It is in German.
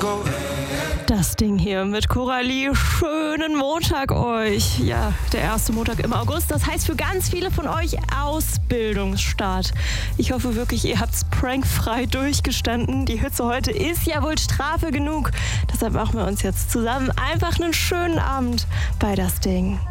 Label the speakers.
Speaker 1: Das Ding hier mit Coralie. Schönen Montag euch. Ja, der erste Montag im August. Das heißt für ganz viele von euch Ausbildungsstart. Ich hoffe wirklich, ihr habt's prankfrei durchgestanden. Die Hitze heute ist ja wohl Strafe genug. Deshalb machen wir uns jetzt zusammen einfach einen schönen Abend bei Das Ding.